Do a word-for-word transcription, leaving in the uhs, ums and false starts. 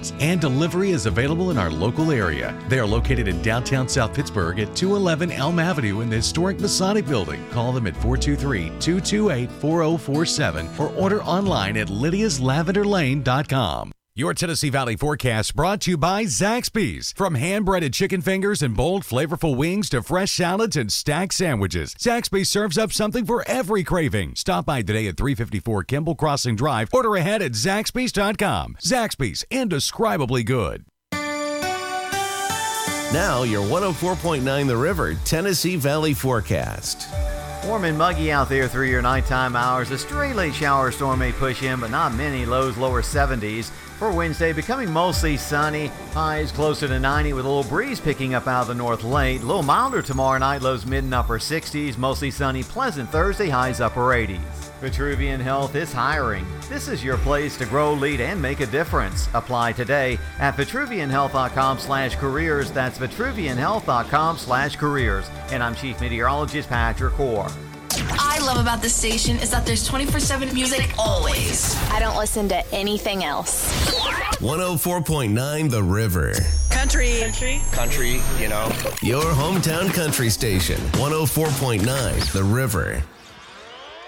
locations, and delivery is available in our local area. They are located in downtown South Pittsburgh at two eleven Elm Avenue in the historic Masonic Building. Call them at four two three, two two eight, four zero four seven or order online at lydias lavender lane dot com. Your Tennessee Valley forecast brought to you by Zaxby's. From hand-breaded chicken fingers and bold, flavorful wings to fresh salads and stacked sandwiches, Zaxby's serves up something for every craving. Stop by today at three fifty-four Kimball Crossing Drive. Order ahead at zaxby's dot com. Zaxby's, indescribably good. Now your one oh four point nine The River Tennessee Valley forecast. Warm and muggy out there through your nighttime hours. A stray late shower storm may push in, but not many. Lows lower seventies. For Wednesday, becoming mostly sunny. Highs closer to ninety with a little breeze picking up out of the north late. A little milder tomorrow night. Lows mid and upper sixties. Mostly sunny. Pleasant Thursday. Highs upper eighties. Vitruvian Health is hiring. This is your place to grow, lead, and make a difference. Apply today at vitruvian health dot com slash careers. That's vitruvian health dot com slash careers. And I'm Chief Meteorologist Patrick Orr. I love about this station is that there's twenty-four seven music always. I don't listen to anything else. one oh four point nine The River. Country. Country. Country, you know. Your hometown country station. one oh four point nine The River.